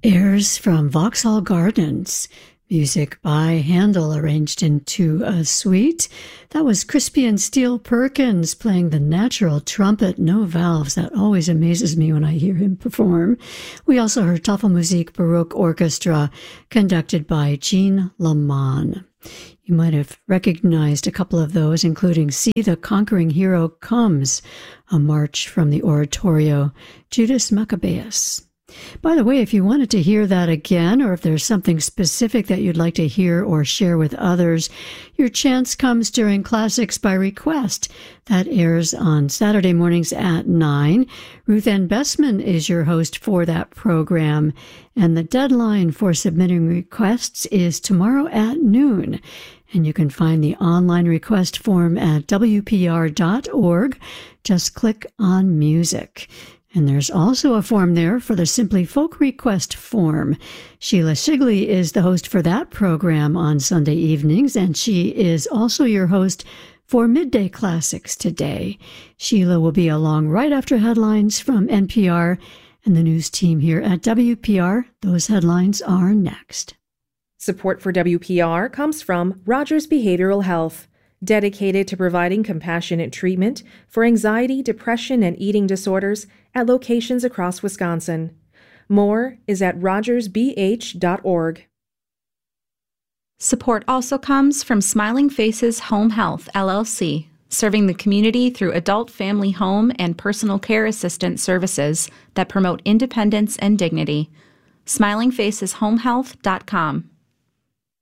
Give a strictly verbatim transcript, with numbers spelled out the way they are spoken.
Airs from Vauxhall Gardens. Music by Handel arranged into a suite. That was Crispian Steele Perkins playing the natural trumpet, no valves. That always amazes me when I hear him perform. We also heard Tafelmusik Baroque Orchestra, conducted by Jean Laman. You might have recognized a couple of those, including See the Conquering Hero Comes, a march from the oratorio Judas Maccabeus. By the way, if you wanted to hear that again, or if there's something specific that you'd like to hear or share with others, your chance comes during Classics by Request. That airs on Saturday mornings at nine. Ruth Ann Bessman is your host for that program, and the deadline for submitting requests is tomorrow at noon. And you can find the online request form at w p r dot org. Just click on Music. And there's also a form there for the Simply Folk Request form. Sheila Shigley is the host for that program on Sunday evenings, and she is also your host for Midday Classics today. Sheila will be along right after headlines from N P R and the news team here at W P R. Those headlines are next. Support for W P R comes from Rogers Behavioral Health, dedicated to providing compassionate treatment for anxiety, depression, and eating disorders at locations across Wisconsin. More is at rogers b h dot org. Support also comes from Smiling Faces Home Health, L L C, serving the community through adult family home and personal care assistant services that promote independence and dignity. smiling faces home health dot com.